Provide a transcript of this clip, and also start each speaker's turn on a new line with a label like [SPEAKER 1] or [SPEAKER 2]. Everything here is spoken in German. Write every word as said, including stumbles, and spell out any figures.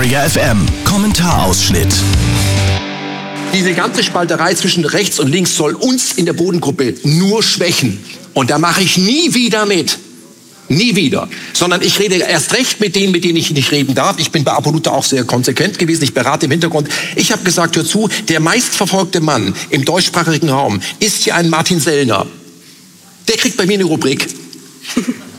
[SPEAKER 1] Stream F M. Kommentarausschnitt.
[SPEAKER 2] Diese ganze Spalterei zwischen rechts und links soll uns in der Bodengruppe nur schwächen. Und da mache ich nie wieder mit. Nie wieder. Sondern ich rede erst recht mit denen, mit denen ich nicht reden darf. Ich bin bei Apolluta auch sehr konsequent gewesen. Ich berate im Hintergrund. Ich habe gesagt, hör zu, der meistverfolgte Mann im deutschsprachigen Raum ist hier ein Martin Sellner. Der kriegt bei mir eine Rubrik.